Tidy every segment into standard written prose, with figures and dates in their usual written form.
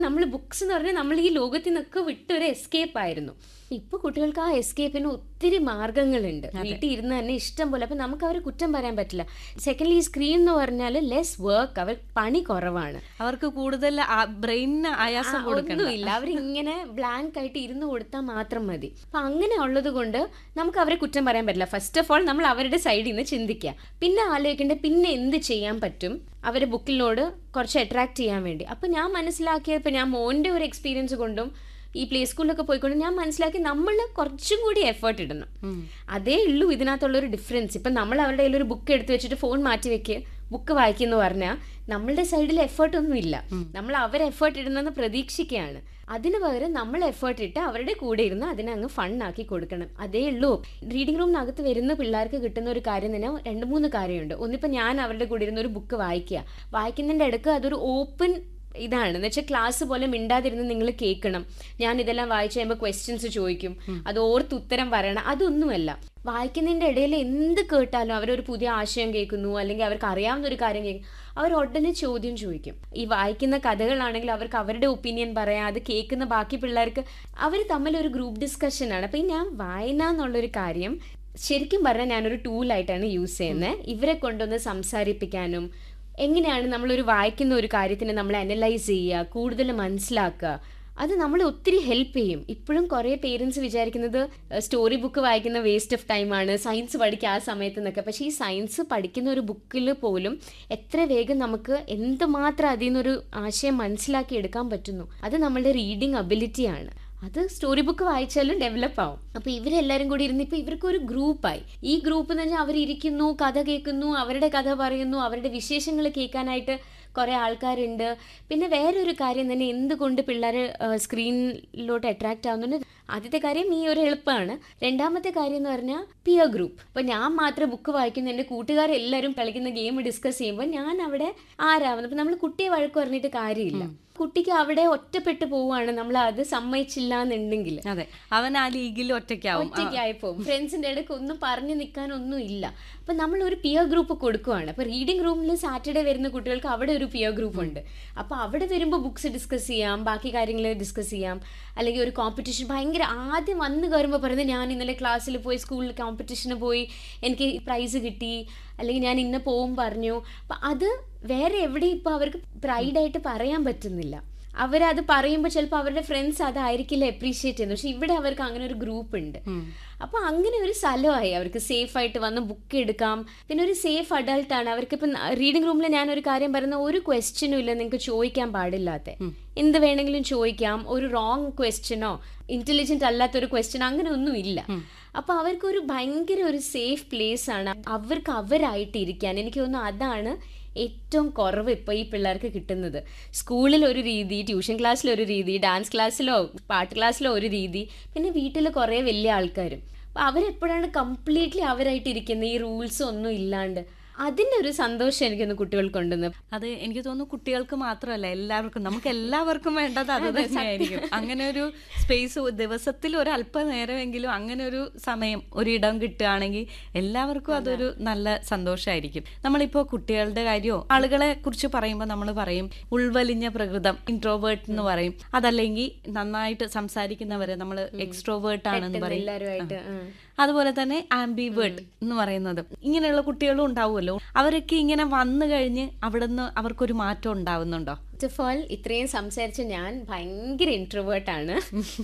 നമ്മൾ ബുക്സ് എന്ന് പറഞ്ഞാൽ നമ്മൾ ഈ ലോകത്തിൽ നിന്നൊക്കെ വിട്ടൊരു എസ്കേപ്പ് ആയിരുന്നു. ഇപ്പൊ കുട്ടികൾക്ക് ആ എസ്കേപ്പിന് ഒത്തിരി മാർഗങ്ങളുണ്ട്. വീട്ടിൽ ഇരുന്ന് തന്നെ ഇഷ്ടം പോലെ. അപ്പൊ നമുക്ക് അവരെ കുറ്റം പറയാൻ പറ്റില്ല. സെക്കൻഡ്ലി ഈ സ്ക്രീൻ എന്ന് പറഞ്ഞാൽ ലെസ് വർക്ക്, അവർ പണി കുറവാണ്, അവർക്ക് കൂടുതൽ ബ്രെയിനിന് ആയാസം ഒന്നുമില്ല. അവരിങ്ങനെ ബ്ലാങ്ക് ആയിട്ട് ഇരുന്ന് കൊടുത്താൽ മാത്രം മതി. അപ്പൊ അങ്ങനെ ഉള്ളത് കൊണ്ട് നമുക്ക് അവരെ കുറ്റം പറയാൻ പറ്റില്ല. ഫസ്റ്റ് ഓഫ് ഓൾ നമ്മൾ അവരുടെ സൈഡിൽ നിന്ന് ചിന്തിക്കുക, പിന്നെ ആലോചിക്കേണ്ടത് പിന്നെ എന്ത് ചെയ്യാൻ പറ്റും അവരെ ബുക്കിനോട് കുറച്ച് അട്രാക്ട് ചെയ്യാൻ വേണ്ടി. അപ്പൊ ഞാൻ മനസ്സിലാക്കിയത്, ഇപ്പൊ ഞാൻ മോൻ്റെ ഒരു എക്സ്പീരിയൻസ് കൊണ്ടും ഈ പ്ലേ സ്കൂളിലൊക്കെ പോയിക്കൊണ്ട് ഞാൻ മനസ്സിലാക്കി നമ്മൾ കുറച്ചും കൂടി എഫേർട്ട് ഇടണം. അതേ ഉള്ളൂ ഇതിനകത്തുള്ളൊരു ഡിഫറൻസ്. ഇപ്പം നമ്മൾ അവരുടെ കയ്യിൽ ഒരു ബുക്ക് എടുത്ത് വെച്ചിട്ട് ഫോൺ മാറ്റി വെക്കുക, ബുക്ക് വായിക്കുന്നു പറഞ്ഞാൽ നമ്മളുടെ സൈഡിൽ എഫേർട്ട് ഒന്നും ഇല്ല. നമ്മൾ അവർ എഫേർട്ട് ഇടുന്നെന്ന് പ്രതീക്ഷിക്കുകയാണ്. അതിന് പകരം നമ്മൾ എഫേർട്ട് ഇട്ട് അവരുടെ കൂടെ ഇരുന്ന് അതിനെ അങ്ങ് ഫണ്ണാക്കി കൊടുക്കണം. അതേ ഉള്ളൂ. റീഡിംഗ് റൂമിനകത്ത് വരുന്ന പിള്ളേർക്ക് കിട്ടുന്ന ഒരു കാര്യം തന്നെ 2-3 കാര്യമുണ്ട്. ഒന്നിപ്പോൾ ഞാൻ അവരുടെ കൂടെ ഇരുന്ന് ഒരു ബുക്ക് വായിക്കുന്നതിൻ്റെ ഇടയ്ക്ക് അതൊരു ഓപ്പൺ ഇതാണ്. എന്ന് വെച്ചാൽ ക്ലാസ് പോലെ മിണ്ടാതിരുന്ന് നിങ്ങൾ കേൾക്കണം. ഞാൻ ഇതെല്ലാം വായിച്ചു കഴിയുമ്പോൾ ക്വസ്റ്റ്യൻസ് ചോദിക്കും, അത് ഓർത്ത് ഉത്തരം പറയണം. അതൊന്നുമല്ല. വായിക്കുന്നതിൻ്റെ ഇടയിൽ എന്ത് കേട്ടാലും അവരൊരു പുതിയ ആശയം കേൾക്കുന്നു, അല്ലെങ്കിൽ അവർക്ക് അറിയാവുന്ന ഒരു കാര്യം കേൾക്കും, അവർ ഉടനെ ചോദ്യം ചോദിക്കും. ഈ വായിക്കുന്ന കഥകളാണെങ്കിൽ അവർക്ക് അവരുടെ ഒപ്പീനിയൻ പറയാം. അത് കേൾക്കുന്ന ബാക്കി പിള്ളേർക്ക് അവർ തമ്മിലൊരു ഗ്രൂപ്പ് ഡിസ്കഷനാണ്. അപ്പം ഈ ഞാൻ വായന എന്നുള്ളൊരു കാര്യം ശരിക്കും പറഞ്ഞാൽ ഞാനൊരു ടൂളായിട്ടാണ് യൂസ് ചെയ്യുന്നത്. ഇവരെ കൊണ്ടൊന്ന് സംസാരിപ്പിക്കാനും, എങ്ങനെയാണ് നമ്മളൊരു വായിക്കുന്ന ഒരു കാര്യത്തിനെ നമ്മൾ അനലൈസ് ചെയ്യുക, കൂടുതൽ മനസ്സിലാക്കുക, അത് നമ്മളെ ഒത്തിരി ഹെൽപ്പ് ചെയ്യും. ഇപ്പോഴും കുറേ പേരൻസ് വിചാരിക്കുന്നത് സ്റ്റോറി ബുക്ക് വായിക്കുന്ന വേസ്റ്റ് ഓഫ് ടൈമാണ്, സയൻസ് പഠിക്കുക ആ സമയത്ത് എന്നൊക്കെ. പക്ഷേ ഈ സയൻസ് പഠിക്കുന്ന ഒരു ബുക്കിൽ പോലും എത്ര വേഗം നമുക്ക് എന്തുമാത്രം അതിൽ നിന്നൊരു ആശയം മനസ്സിലാക്കി എടുക്കാൻ പറ്റുന്നു. അത് നമ്മളുടെ റീഡിങ് അബിലിറ്റിയാണ്. അത് സ്റ്റോറി ബുക്ക് വായിച്ചാലും ഡെവലപ്പ് ആവും. അപ്പോൾ ഇവരെല്ലാവരും കൂടി ഇരുന്ന് ഇപ്പോൾ ഇവർക്കൊരു ഗ്രൂപ്പായി. ഈ ഗ്രൂപ്പ് എന്ന് പറഞ്ഞാൽ അവരിയ്ക്കുന്നു, കഥ കേൾക്കുന്നു, അവരുടെ കഥ പറയുന്നു, അവരുടെ വിശേഷങ്ങൾ കേൾക്കാനായിട്ട് കുറേ ആൾക്കാരുണ്ട്. പിന്നെ വേറൊരു കാര്യം തന്നെ, എന്തുകൊണ്ട് പിള്ളേർ സ്ക്രീനിലോട്ട് അട്രാക്റ്റ് ആവുന്നുണ്ട്. ആദ്യത്തെ കാര്യം ഈ ഒരു എളുപ്പമാണ്. രണ്ടാമത്തെ കാര്യം എന്ന് പറഞ്ഞാൽ പിയർ ഗ്രൂപ്പ്. അപ്പോൾ ഞാൻ മാത്രം ബുക്ക് വായിക്കുന്നു, എൻ്റെ കൂട്ടുകാരെല്ലാവരും കളിക്കുന്ന ഗെയിം ഡിസ്കസ് ചെയ്യുമ്പോൾ ഞാൻ അവിടെ ആരാവുന്നു. അപ്പോൾ നമ്മൾ കുട്ടിയെ വഴക്ക് പറഞ്ഞിട്ട് കാര്യമില്ല. കുട്ടിക്ക് അവിടെ ഒറ്റപ്പെട്ടു പോവുകയാണ് നമ്മൾ അത് സമ്മതിച്ചില്ല എന്നുണ്ടെങ്കിൽ. അതെ, അവൻ ആ ലീഗിൽ ഒറ്റയ്ക്കായി പോകും. ഫ്രണ്ട്സിൻ്റെ ഇടയ്ക്ക് ഒന്നും പറഞ്ഞു നിൽക്കാനൊന്നും ഇല്ല. അപ്പം നമ്മൾ ഒരു പിയർ ഗ്രൂപ്പ് കൊടുക്കുകയാണ്. അപ്പോൾ റീഡിംഗ് റൂമിൽ സാറ്റർഡേ വരുന്ന കുട്ടികൾക്ക് അവിടെ ഒരു പിയർ ഗ്രൂപ്പ് ഉണ്ട്. അപ്പോൾ അവിടെ വരുമ്പോൾ ബുക്സ് ഡിസ്കസ് ചെയ്യാം, ബാക്കി കാര്യങ്ങൾ ഡിസ്കസ് ചെയ്യാം. അല്ലെങ്കിൽ ഒരു കോമ്പറ്റീഷൻ ഭയങ്കര ആദ്യം വന്ന് കയറുമ്പോൾ പറയുന്നത്, ഞാൻ ഇന്നലെ ക്ലാസ്സിൽ പോയി, സ്കൂളിൽ കോമ്പറ്റീഷന് പോയി, എനിക്ക് പ്രൈസ് കിട്ടി, അല്ലെങ്കിൽ ഞാൻ ഇന്ന പോവും പറഞ്ഞു. അപ്പം അത് വേറെ എവിടെയും ഇപ്പോൾ അവർക്ക് പ്രൈഡായിട്ട് പറയാൻ പറ്റുന്നില്ല. അവരത് പറയുമ്പോൾ ചിലപ്പോൾ അവരുടെ ഫ്രണ്ട്സ് അതായിരിക്കില്ല അപ്രീഷിയേറ്റ് ചെയ്യുന്നത്. പക്ഷെ ഇവിടെ അവർക്ക് അങ്ങനെ ഒരു ഗ്രൂപ്പ് ഉണ്ട്. അപ്പോൾ അങ്ങനെ ഒരു സ്ഥലമായി അവർക്ക് സേഫായിട്ട് വന്ന് ബുക്ക് എടുക്കാം. പിന്നെ ഒരു സേഫ് അഡൾട്ടാണ്. അവർക്കിപ്പം റീഡിംഗ് റൂമിൽ ഞാനൊരു കാര്യം പറയുന്ന ഒരു ക്വസ്റ്റ്യനും ഇല്ല നിങ്ങൾക്ക് ചോദിക്കാൻ പാടില്ലാത്ത. എന്ത് വേണമെങ്കിലും ചോദിക്കാം. ഒരു റോങ് ക്വസ്റ്റ്യനോ ഇന്റലിജന്റ് അല്ലാത്തൊരു ക്വസ്റ്റ്യൻ അങ്ങനെ ഒന്നും ഇല്ല. അപ്പോൾ അവർക്കൊരു ഭയങ്കര ഒരു സേഫ് പ്ലേസ് ആണ് അവർക്ക് അവരായിട്ട് ഇരിക്കാൻ. എനിക്ക് തോന്നുന്നു അതാണ് ഏറ്റവും കുറവ് ഇപ്പോൾ ഈ പിള്ളേർക്ക് കിട്ടുന്നത്. സ്കൂളിൽ ഒരു രീതി, ട്യൂഷൻ ക്ലാസ്സിലൊരു രീതി, ഡാൻസ് ക്ലാസ്സിലോ പാട്ട് ക്ലാസ്സിലോ ഒരു രീതി, പിന്നെ വീട്ടിൽ കുറേ വലിയ ആൾക്കാരും. അപ്പോൾ അവരെപ്പോഴാണ് കംപ്ലീറ്റ്ലി അവരായിട്ടിരിക്കുന്നത്, ഈ റൂൾസ് ഒന്നും ഇല്ലാണ്ട്. അതിൻ്റെ ഒരു സന്തോഷം എനിക്കൊന്ന് കുട്ടികൾക്കുണ്ടെന്ന്. അത് എനിക്ക് തോന്നുന്നു കുട്ടികൾക്ക് മാത്രമല്ല എല്ലാവർക്കും, നമുക്ക് എല്ലാവർക്കും വേണ്ടത് അത് തന്നെയായിരിക്കും. അങ്ങനെ ഒരു സ്പേസ് ദിവസത്തിൽ ഒരു അല്പനേരമെങ്കിലും അങ്ങനെ ഒരു സമയം ഒരിടം കിട്ടുകയാണെങ്കിൽ എല്ലാവർക്കും അതൊരു നല്ല സന്തോഷമായിരിക്കും. നമ്മളിപ്പോൾ കുട്ടികളുടെ കാര്യമോ ആളുകളെ കുറിച്ച് പറയുമ്പോൾ നമ്മൾ പറയും ഉൾവലിഞ്ഞ പ്രകൃതം, ഇൻട്രോവേർട്ട് എന്ന് പറയും. അതല്ലെങ്കിൽ നന്നായിട്ട് സംസാരിക്കുന്നവരെ നമ്മൾ എക്സ്ട്രോവേർട്ട് ആണെന്ന് പറയും. അതുപോലെ തന്നെ ആംബിവേർട്ട് എന്ന് പറയുന്നത്. ഇങ്ങനെയുള്ള കുട്ടികളും ഉണ്ടാവുമല്ലോ. അവരൊക്കെ ഇങ്ങനെ വന്നു കഴിഞ്ഞ് അവിടെ നിന്ന് അവർക്കൊരു മാറ്റം ഉണ്ടാവുന്നുണ്ടോ? ഫസ്റ്റ് ഓഫ് ഓൾ ഇത്രയും സംസാരിച്ച ഞാൻ ഭയങ്കര ഇൻട്രോവേർട്ടാണ്.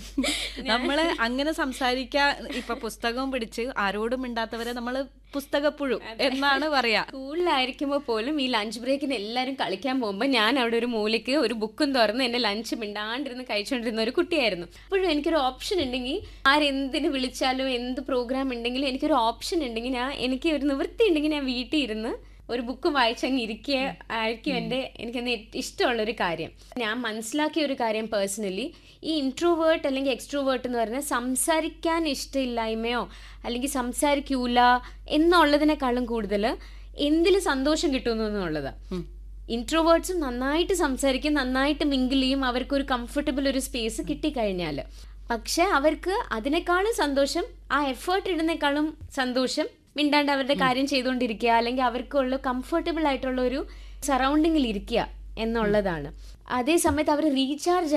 നമ്മള് അങ്ങനെ സംസാരിക്കാൻ ഇപ്പൊ പുസ്തകവും പിടിച്ച് ആരോടും മിണ്ടാത്തവരെ നമ്മള് പുസ്തകപ്പുഴു എന്നാണ് പറയാ. സ്കൂളിലായിരിക്കുമ്പോൾ പോലും ഈ ലഞ്ച് ബ്രേക്കിന് എല്ലാവരും കളിക്കാൻ പോകുമ്പോൾ ഞാൻ അവിടെ ഒരു മൂലയ്ക്ക് ഒരു ബുക്കും തുറന്ന് എൻ്റെ ലഞ്ച് മിണ്ടാണ്ടിരുന്ന് കഴിച്ചുകൊണ്ടിരുന്ന ഒരു കുട്ടിയായിരുന്നു. അപ്പോഴും എനിക്കൊരു ഓപ്ഷൻ ഉണ്ടെങ്കിൽ, ആരെന്തിന് വിളിച്ചാലും എന്ത് പ്രോഗ്രാം ഉണ്ടെങ്കിലും എനിക്കൊരു ഓപ്ഷൻ ഉണ്ടെങ്കിൽ, എനിക്ക് ഒരു നിവൃത്തി ഉണ്ടെങ്കിൽ ഞാൻ വീട്ടിൽ ഇരുന്ന് ഒരു ബുക്ക് വായിച്ചങ്ങ് ഇരിക്കുക ആയിരിക്കും എനിക്കെന്ന് ഇഷ്ടമുള്ളൊരു കാര്യം. ഞാൻ മനസ്സിലാക്കിയ ഒരു കാര്യം പേഴ്സണലി, ഈ ഇൻട്രോവേർട്ട് അല്ലെങ്കിൽ എക്സ്ട്രോവേർട്ട് എന്ന് പറഞ്ഞാൽ സംസാരിക്കാൻ ഇഷ്ടമില്ലായ്മയോ അല്ലെങ്കിൽ സംസാരിക്കൂല എന്നുള്ളതിനേക്കാളും കൂടുതൽ എന്തിൽ സന്തോഷം കിട്ടുന്നു എന്നുള്ളതാണ്. ഇൻട്രോവേർട്ട്സും നന്നായിട്ട് സംസാരിക്കും, നന്നായിട്ട് മിങ്കിൾ ചെയ്യും, അവർക്കൊരു കംഫർട്ടബിൾ ഒരു സ്പേസ് കിട്ടിക്കഴിഞ്ഞാൽ. പക്ഷെ അവർക്ക് അതിനേക്കാളും സന്തോഷം, ആ എഫേർട്ട് ഇടുന്നേക്കാളും സന്തോഷം മിണ്ടാണ്ട് അവരുടെ കാര്യം ചെയ്തുകൊണ്ടിരിക്കുക, അല്ലെങ്കിൽ അവർക്കുള്ള കംഫർട്ടബിൾ ആയിട്ടുള്ള ഒരു സറൗണ്ടിങ്ങിൽ ഇരിക്കുക എന്നുള്ളതാണ്. അതേ സമയത്ത് അവർ റീചാർജ്